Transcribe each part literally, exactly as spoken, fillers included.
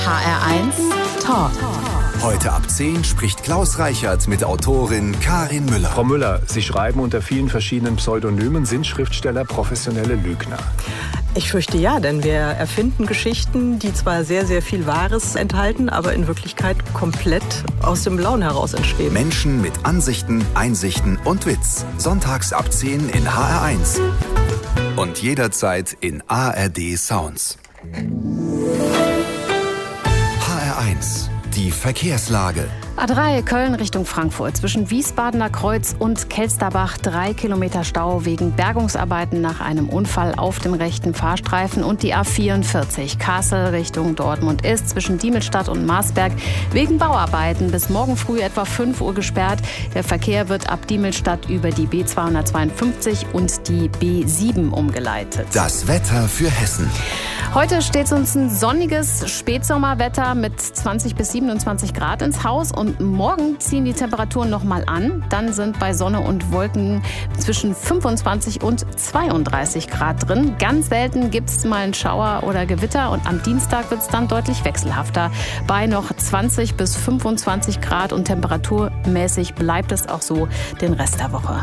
H R eins Talk. Heute ab zehn spricht Klaus Reichert mit Autorin Karin Müller. Frau Müller, Sie schreiben unter vielen verschiedenen Pseudonymen. Sind Schriftsteller professionelle Lügner? Ich fürchte ja, denn wir erfinden Geschichten, die zwar sehr, sehr viel Wahres enthalten, aber in Wirklichkeit komplett aus dem Blauen heraus entstehen. Menschen mit Ansichten, Einsichten und Witz. Sonntags ab zehn in H R eins. Und jederzeit in A R D Sounds. H R eins. Die Verkehrslage. A drei Köln Richtung Frankfurt. Zwischen Wiesbadener Kreuz und Kelsterbach drei Kilometer Stau wegen Bergungsarbeiten nach einem Unfall auf dem rechten Fahrstreifen. Und die A vierundvierzig Kassel Richtung Dortmund ist zwischen Diemelstadt und Marsberg wegen Bauarbeiten bis morgen früh etwa fünf Uhr gesperrt. Der Verkehr wird ab Diemelstadt über die B zweihundertzweiundfünfzig und die B sieben umgeleitet. Das Wetter für Hessen. Heute steht uns ein sonniges Spätsommerwetter mit zwanzig bis siebenundzwanzig Grad ins Haus. Und morgen ziehen die Temperaturen noch mal an. Dann sind bei Sonne und Wolken zwischen fünfundzwanzig und zweiunddreißig Grad drin. Ganz selten gibt es mal einen Schauer oder Gewitter. Und am Dienstag wird es dann deutlich wechselhafter. Bei noch zwanzig bis fünfundzwanzig Grad und temperaturmäßig bleibt es auch so den Rest der Woche.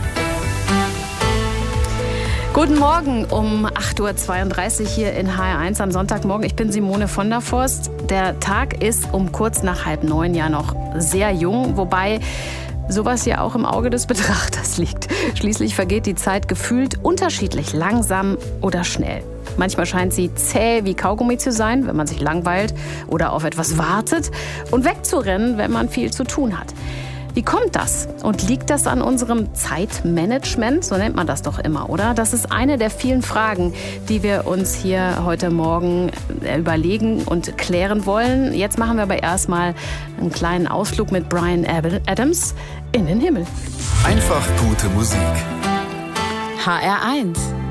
Guten Morgen um acht Uhr zweiunddreißig hier in H R eins am Sonntagmorgen. Ich bin Simone von der Forst. Der Tag ist um kurz nach halb neun ja noch sehr jung, wobei sowas ja auch im Auge des Betrachters liegt. Schließlich vergeht die Zeit gefühlt unterschiedlich langsam oder schnell. Manchmal scheint sie zäh wie Kaugummi zu sein, wenn man sich langweilt oder auf etwas wartet, und wegzurennen, wenn man viel zu tun hat. Wie kommt das? Und liegt das an unserem Zeitmanagement? So nennt man das doch immer, oder? Das ist eine der vielen Fragen, die wir uns hier heute Morgen überlegen und klären wollen. Jetzt machen wir aber erstmal einen kleinen Ausflug mit Bryan Adams in den Himmel. Einfach gute Musik. H R eins.